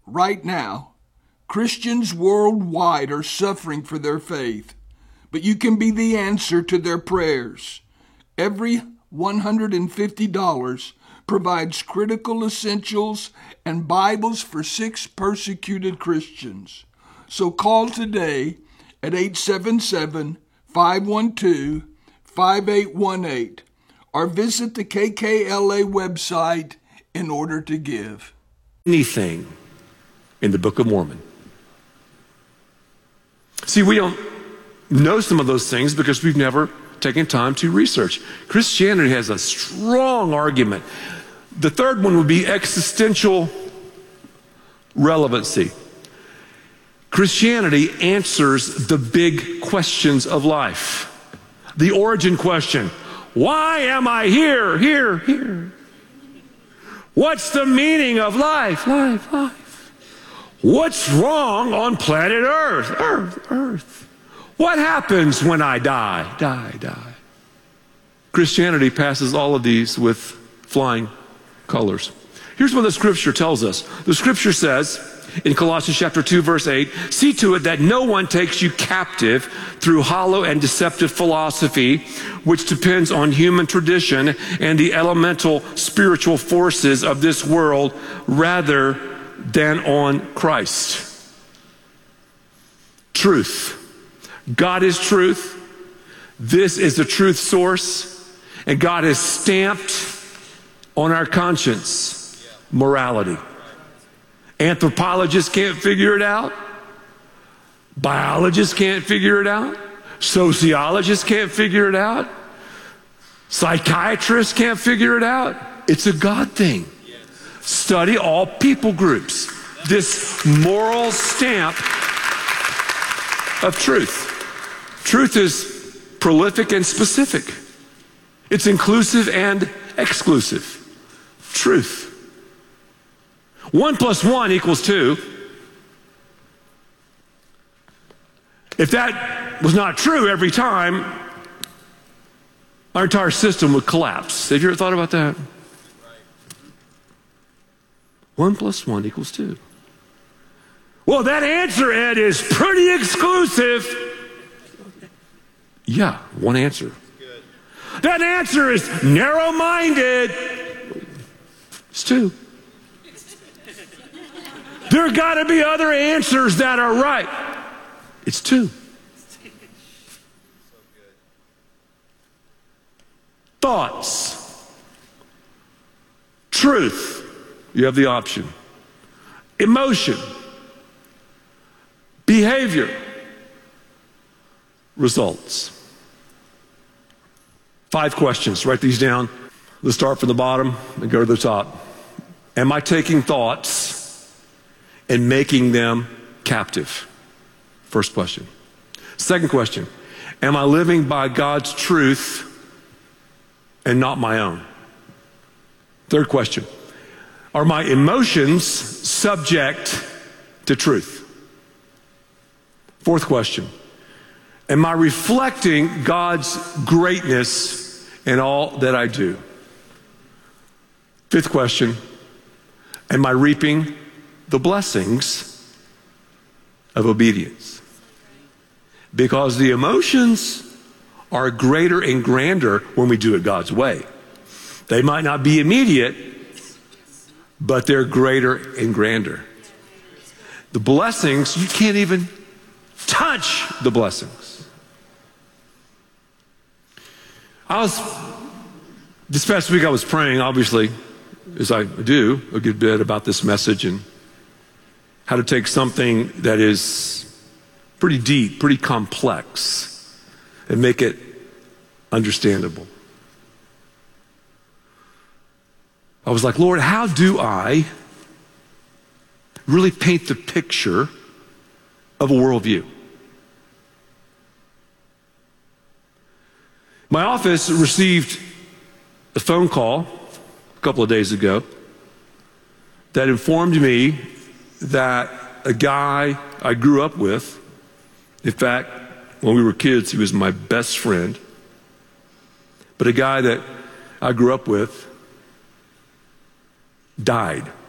Right now, Christians worldwide are suffering for their faith, but you can be the answer to their prayers. Every $150 provides critical essentials and Bibles for 6 persecuted Christians. So call today at 877-512-5818 or visit the KKLA website in order to give. Anything in the Book of Mormon. See, we don't know some of those things because we've never taken time to research. Christianity has a strong argument. The third one would be existential relevancy. Christianity answers the big questions of life. The origin question: why am I here? What's the meaning of life? What's wrong on planet Earth? What happens when I die? Christianity passes all of these with flying colors. Here's what the scripture tells us. The scripture says in Colossians chapter 2, verse 8, see to it that no one takes you captive through hollow and deceptive philosophy, which depends on human tradition and the elemental spiritual forces of this world rather than on Christ. Truth. God is truth. This is the truth source. And God has stamped on our conscience morality. Anthropologists can't figure it out. Biologists can't figure it out. Sociologists can't figure it out. Psychiatrists can't figure it out. It's a God thing. Study all people groups. This moral stamp of truth. Truth is prolific and specific. It's inclusive and exclusive. Truth. 1 + 1 = 2. If that was not true every time, our entire system would collapse. Have you ever thought about that? 1 + 1 = 2. Well, that answer, Ed, is pretty exclusive. Yeah, one answer. That answer is narrow-minded. It's 2. There got to be other answers that are right. It's 2. Thoughts. Truth. You have the option. Emotion. Behavior. Results. 5 questions. Write these down. Let's start from the bottom and go to the top. Am I taking thoughts and making them captive? First question. Second question. Am I living by God's truth and not my own? Third question. Are my emotions subject to truth? Fourth question. Am I reflecting God's greatness in all that I do? Fifth question. Am I reaping the blessings of obedience? Because the emotions are greater and grander when we do it God's way. They might not be immediate, but they're greater and grander. The blessings, you can't even touch the blessings. This past week I was praying, obviously, as I do, a good bit about this message and how to take something that is pretty deep, pretty complex, and make it understandable. I was like, Lord, how do I really paint the picture of a worldview? My office received a phone call a couple of days ago that informed me that a guy I grew up with, in fact, when we were kids, he was my best friend, but a guy that I grew up with died